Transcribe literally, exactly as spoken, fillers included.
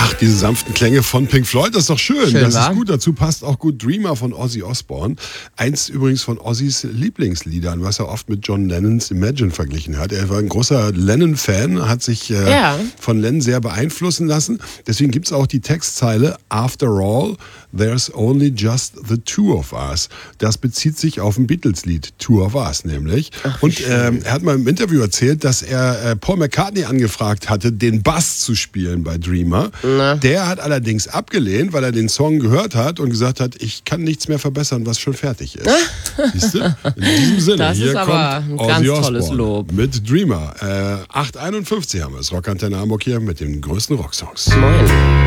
Ach, diese sanften Klänge von Pink Floyd, das ist doch schön. Schön, das wa? ist gut. Dazu passt auch gut Dreamer von Ozzy Osbourne. Eins übrigens von Ozzys Lieblingsliedern, was er oft mit John Lennons Imagine verglichen hat. Er war ein großer Lennon-Fan, hat sich äh, Ja. von Lennon sehr beeinflussen lassen. Deswegen gibt es auch die Textzeile After all, there's only just the two of us. Das bezieht sich auf ein Beatles-Lied, Two of Us nämlich. Ach, Und ähm, er hat mal im Interview erzählt, dass er äh, Paul McCartney angefragt hatte, den Bass zu spielen bei Dreamer. Na. Der hat allerdings abgelehnt, weil er den Song gehört hat und gesagt hat, ich kann nichts mehr verbessern, was schon fertig ist. Siehst du? In diesem Sinne, Das hier ist aber kommt ein ganz Ozzy tolles Osbourne Lob. mit Dreamer. Äh, acht einundfünfzig haben wir es. Rockantenne Hamburg hier mit den größten Rocksongs. Moin.